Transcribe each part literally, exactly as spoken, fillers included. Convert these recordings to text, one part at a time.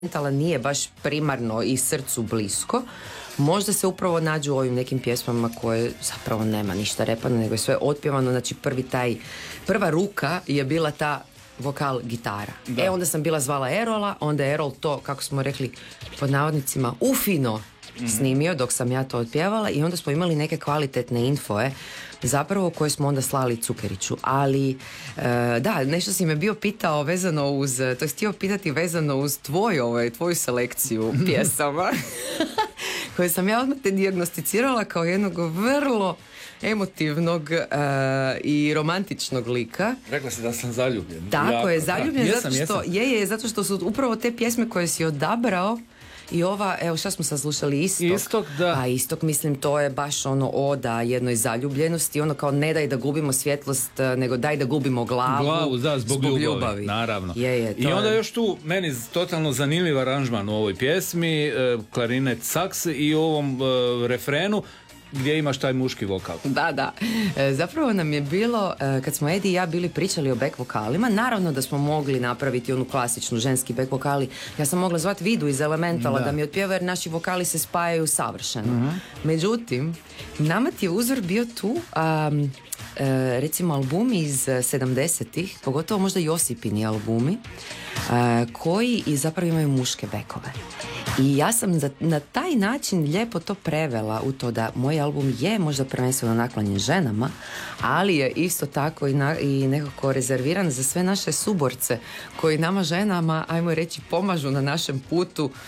sentimentala nije baš primarno i srcu blisko, možda se upravo nađu u ovim nekim pjesmama koje zapravo nema ništa repano, nego je sve otpjevano. Znači prvi taj, prva ruka je bila ta vokal gitara. Da. E onda sam bila zvala Erola, onda je Erol to, kako smo rekli pod navodnicima, ufino mm-hmm. snimio dok sam ja to otpjevala i onda smo imali neke kvalitetne infoje zapravo koje smo onda slali Cukeriću. Ali e, da, nešto si me bio pitao vezano uz, to je htio pitati vezano uz tvoj, ovaj, tvoju selekciju pjesama koje sam ja odmah te dijagnosticirala kao jednog vrlo emotivnog uh, i romantičnog lika. Rekla si da sam zaljubljen. Tako jako, je, zaljubljen da. zato što jesam. Je, je, zato što su upravo te pjesme koje si odabrao i ova, evo šta smo sad slušali, Istok. Istok, da. A Istok, mislim, to je baš ono oda jednoj zaljubljenosti, ono kao ne daj da gubimo svjetlost, nego daj da gubimo glavu. Glavu, da, zbog, zbog ljubavi, ljubavi. Naravno. Je, je, I onda je... još tu, meni totalno zanimljiv aranžman u ovoj pjesmi, e, klarinet, saks i u ovom e, refrenu, gdje imaš taj muški vokal. Da, da. E, zapravo nam je bilo, e, kad smo Edi i ja bili pričali o back vokalima, naravno da smo mogli napraviti onu klasičnu ženski back vokali. Ja sam mogla zvati Vidu iz Elementala da, da mi otpjeva jer naši vokali se spajaju savršeno. Uh-huh. Međutim, nama ti je uzor bio tu um, e, recimo albumi iz sedamdesetih, pogotovo možda Josipini albumi, e, koji i zapravo imaju muške bekove. I ja sam za, na taj način lijepo to prevela u to da moj album je možda prvenstveno naklonjen ženama, ali je isto tako i, na, i nekako rezerviran za sve naše suborce koji nama ženama, ajmo reći, pomažu na našem putu uh,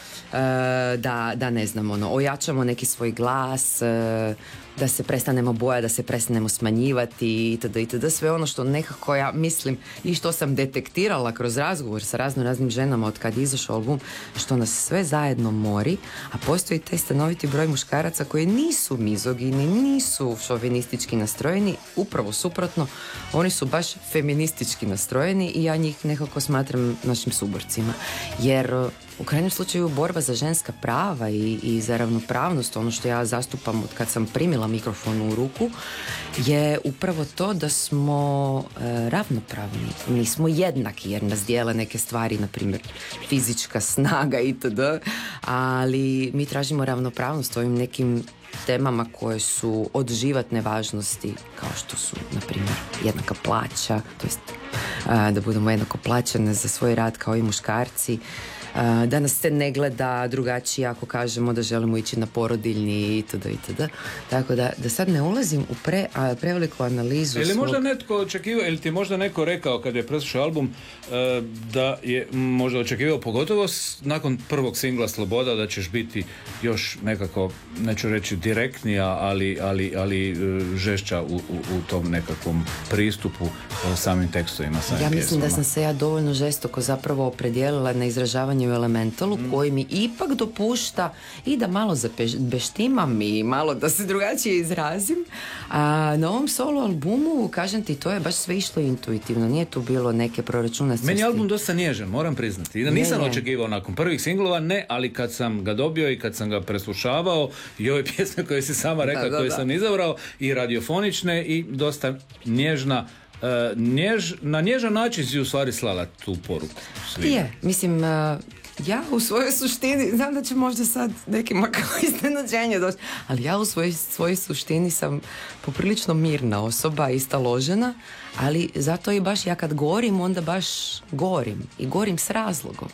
da, da ne znam, ono, ojačamo neki svoj glas, uh, da se prestanemo bojati, da se prestanemo smanjivati itd. itd. Sve ono što nekako ja mislim i što sam detektirala kroz razgovor sa razno raznim ženama od kad je izašao album, što nas sve zajedno mori, a postoji taj stanoviti broj muškaraca koji nisu mizogini, nisu šovinistički nastrojeni, upravo suprotno, oni su baš feministički nastrojeni i ja njih nekako smatram našim suborcima. Jer u krajnjem slučaju borba za ženska prava i, i za ravnopravnost, ono što ja zastupam od kad sam primila mikrofon u ruku, je upravo to da smo e, ravnopravni. Nismo jednaki jer nas dijele neke stvari, na primjer fizička snaga itd. Ali mi tražimo ravnopravnost ovim nekim temama koje su od životne važnosti, kao što su, na primjer, jednaka plaća, to jest a, da budemo jednako plaćene za svoj rad kao i muškarci, a, da nas se ne gleda drugačije ako kažemo da želimo ići na porodiljni itd. itd. Tako da, da sad ne ulazim u pre, a, preveliku analizu. Ili svog... možda netko očekivao, ili ti možda neko rekao kad je preslušao album uh, da je možda očekivao, pogotovo s, nakon prvog singla Sloboda, da ćeš biti još nekako, neću reći direktnija, ali, ali, ali uh, žešća u, u, u tom nekakvom pristupu uh, samim tekstovima, samim Ja mislim pjesmama. Da sam se ja dovoljno žestoko zapravo opredijelila na izražavanje u Elementalu, mm. koji mi ipak dopušta i da malo zabeštimam i malo da se drugačije izrazim. A na ovom solo albumu, kažem ti, to je baš sve išlo intuitivno. Nije tu bilo neke proračunastosti. Meni je album dosta nježan, moram priznati. I da nisam ne, ne. očekivao nakon prvih singlova, ne, ali kad sam ga dobio i kad sam ga preslušavao i ove pjesme koje si sama rekla, da, da, koje da. sam izabrao, i radiofonične i dosta nježna. Uh, njež, na nježan način si u stvari slala tu poruku svima. Je, mislim, uh, ja u svojoj suštini, znam da će možda sad nekima kao iznenađenje doći, ali ja u svojoj, svojoj suštini sam poprilično mirna osoba i staložena, ali zato i baš ja kad gorim, onda baš gorim i gorim s razlogom.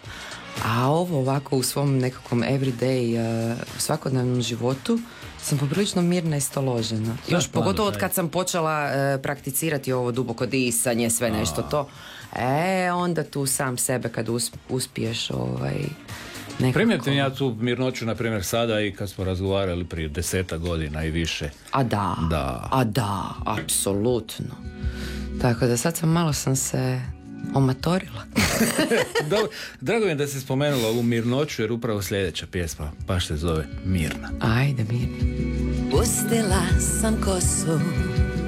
A ovo ovako u svom nekakvom everyday, uh, u svakodnevnom životu sam poprilično mirna i staložena. Još pogotovo od kad sam počela uh, prakticirati ovo duboko disanje, sve nešto to. E, onda tu sam sebe kad usp- uspiješ ovaj... Nekako... Primijetim ja tu mirnoću, na primjer, sada i kad smo razgovarali prije deseta godina i više. A da, da. a da, apsolutno. Tako da sad sam malo sam se omatorila. Dobro, drago mi je da si spomenula ovu mirnoću, jer upravo sljedeća pjesma baš se zove Mirna. Ajde, Mirna. Pustila sam kosu